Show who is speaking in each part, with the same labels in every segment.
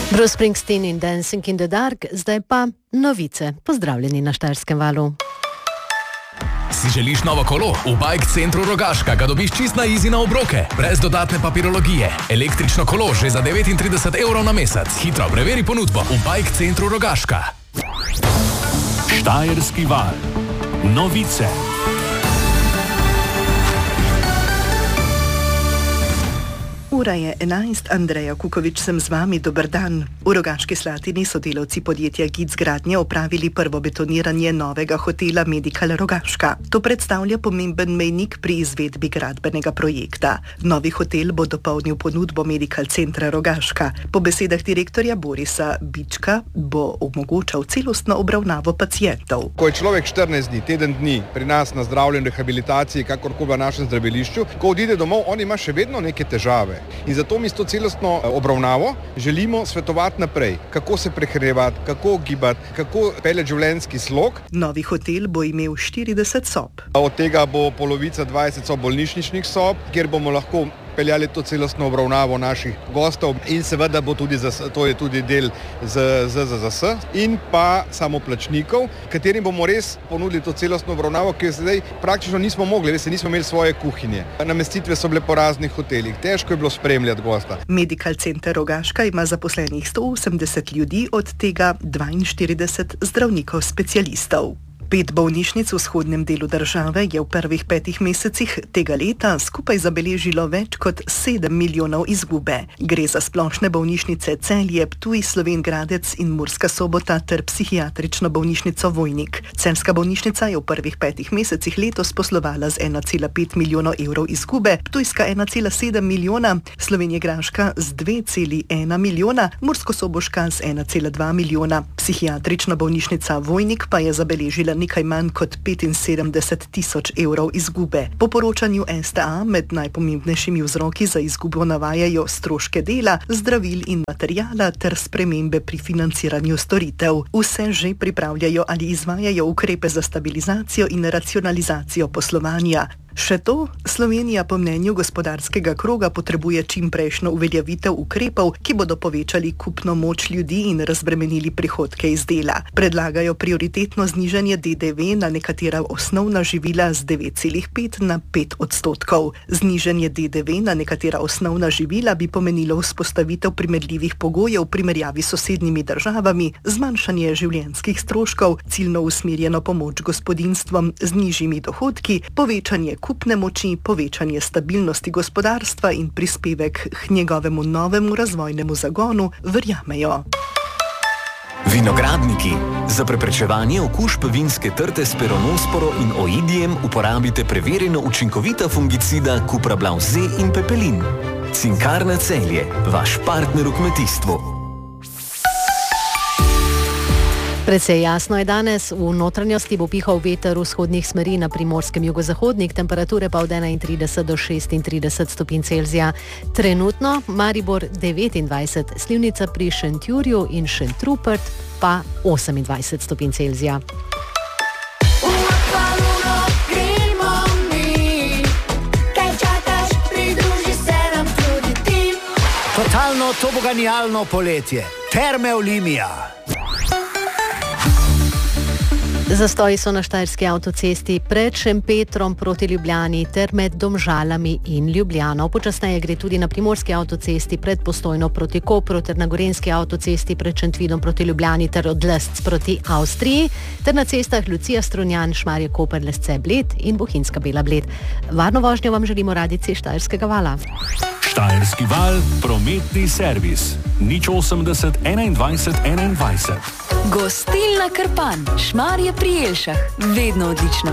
Speaker 1: Bruce Springsteen in Dancing in the Dark, zdaj pa novice. Pozdravljeni na Štajerskem valu.
Speaker 2: Si želiš novo kolo? V Bike Centru Rogaška ga dobiš čist na easy na obroke, brez dodatne papirologije. Električno kolo že za 39 evrov na mesec. Hitro preveri ponudbo v Bike Centru Rogaška.
Speaker 3: Štajerski val. Novice.
Speaker 4: Ura je 11, Andreja Kukovič sem z vami, dober dan. V Rogaški Slatini so delavci podjetja GIC Gradnje opravili prvo betoniranje novega hotela Medical Rogaška. To predstavlja pomemben mejnik pri izvedbi gradbenega projekta. Novi hotel bo dopolnil ponudbo Medical Centra Rogaška. Po besedah direktorja Borisa Bička bo omogočal celostno obravnavo pacientov.
Speaker 5: Ko je človek 14 dni, teden dni pri nas na zdravljenju, rehabilitaciji, kakorkoli v našem zdravilišču, ko odide domov, on ima še vedno neke težave. In zato mi s to celostno obravnavo želimo svetovati naprej, kako se prehranjevati, kako gibati, kako peljati življenjski slog.
Speaker 4: Novi hotel bo imel 40 sob.
Speaker 5: Od tega bo polovica 20 sob bolnišničnih sob, kjer bomo lahko peljali to celostno obravnavo naših gostov in seveda bo tudi to je tudi del ZZZS in pa samoplačnikov, katerim bomo res ponudili to celostno obravnavo, ki jo zdaj praktično nismo mogli, res nismo imeli svoje kuhinje. Namestitve so bile po raznih hotelih, težko je bilo spremljati gosta.
Speaker 4: Medical Center Rogaška ima zaposlenih 180 ljudi, od tega 42 zdravnikov specialistov. 5 bolnišnic v vzhodnem delu države je v prvih 5 mesecih tega leta skupaj zabeležilo več kot 7 milijonov izgube. Gre za splošne bolnišnice Celje, Ptuj, Slovenj Gradec in Murska Sobota ter psihiatrično bolnišnico Vojnik. Celjska bolnišnica je v prvih 5 mesecih letos poslovala z 1,5 milijonov evrov izgube, Ptujska 1,7 milijona, Slovenjegraška z 2,1 milijona, Murskosoboška z 1,2 milijona. Psihiatrična bolnišnica Vojnik pa je zabeležila nekaj manj kot 75 tisoč evrov izgube. Po poročanju STA med najpomembnejšimi vzroki za izgubo navajajo stroške dela, zdravil in materijala ter spremembe pri financiranju storitev. Vse že pripravljajo ali izvajajo ukrepe za stabilizacijo in racionalizacijo poslovanja. Še to, Slovenija po mnenju gospodarskega kroga potrebuje čimprejšnjo uveljavitev ukrepov, ki bodo povečali kupno moč ljudi in razbremenili prihodke iz dela. Predlagajo prioritetno znižanje DDV na nekatera osnovna živila z 9,5 na 5 odstotkov. Znižanje DDV na nekatera osnovna živila bi pomenilo vzpostavitev primerljivih pogojev v primerjavi s sosednjimi državami, zmanjšanje življenjskih stroškov, ciljno usmerjeno pomoč gospodinjstvom z nižjimi dohodki, povečanje kupne moči, povečanje stabilnosti gospodarstva in prispevek k njegovemu novemu razvojnemu zagonu, verjamejo.
Speaker 3: Vinogradniki. Za preprečevanje okužb vinske trte s peronosporo in oidijem uporabite preverjeno učinkovita fungicida Cuprablav Z in Pepelin. Cinkarna Celje, vaš partner v kmetijstvu.
Speaker 1: Precej jasno je danes, v notranjosti bo pihal veter vzhodnih smeri na primorskem jugozahodnik, temperature pa od 31 do 36 stopinj Celzija. Trenutno Maribor 29, Slivnica pri Šentjurju in Šentrupert pa 28 stopinj Celzija.
Speaker 6: Totalno toboganijalno poletje. Terme Olimia.
Speaker 1: Zastoji so na štajerski avtocesti pred Šempetrom proti Ljubljani ter med Domžalami in Ljubljano. Počasneje gre tudi na primorski avtocesti pred Postojno proti Kopru ter na gorenski avtocesti pred Šentvidom proti Ljubljani ter od Lesc proti Avstriji ter na cestah Lucija Strunjan, Šmarje Koper, Lesce Bled in Bohinjska Bela Bled. Varno vožnjo vam želimo radici Štajerskega vala.
Speaker 3: Štajerski val, prometni servis. 080 21 21.
Speaker 7: Gostilna Krpan, Šmarje pri Jelšah, vedno odlično.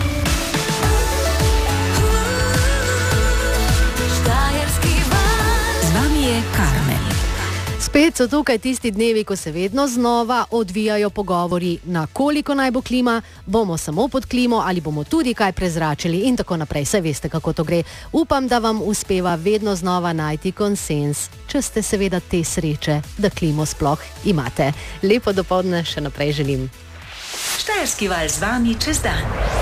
Speaker 7: Štajerski val. Z vami je Karmen.
Speaker 1: Spet so tukaj tisti dnevi, ko se vedno znova odvijajo pogovori, na koliko naj bo klima, bomo samo pod klimo ali bomo tudi kaj prezračili in tako naprej. Saj veste, kako to gre. Upam, da vam uspeva vedno znova najti konsens, če ste seveda te sreče, da klimo sploh imate. Lepo dopoldne še naprej želim.
Speaker 7: Štajerski val z vami čez dan.